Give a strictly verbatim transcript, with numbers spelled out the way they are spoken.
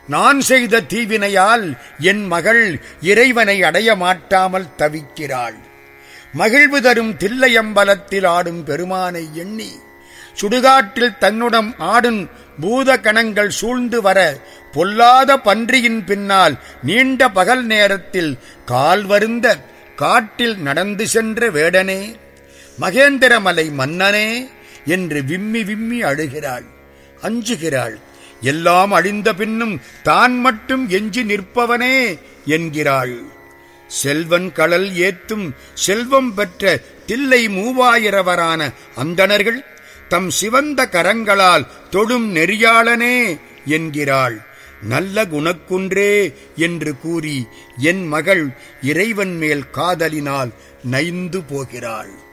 நான் செய்த தீவினையால் என் மகள் இறைவனை அடைய மாட்டாமல் தவிக்கிறாள். மகிழ்வு தரும் தில்லையம்பலத்தில் ஆடும் பெருமானை எண்ணி சுடுகாட்டில் தன்னுடன் ஆடும் பூத கணங்கள் சூழ்ந்து வர பொல்லாத பன்றியின் பின்னால் நீண்ட பகல் நேரத்தில் கால் வருந்த காட்டில் நடந்து சென்ற வேடனே, மகேந்திரமலை மன்னனே என்று விம்மி விம்மி அழுகிறாள், அஞ்சுகிறாள். எல்லாம் அழிந்த பின்னும் தான் மட்டும் எஞ்சி நிற்பவனே என்கிறாள். செல்வன் கடல் ஏத்தும் செல்வம் பெற்ற தில்லை மூவாயிரவரான அந்தணர்கள் தம் சிவந்த கரங்களால் தொடும் நெறியாளனே என்கிறாள். நல்ல குணக்குன்றே என்று கூறி என் மகள் இறைவன் மேல் காதலினால் நைந்து போகிறாள்.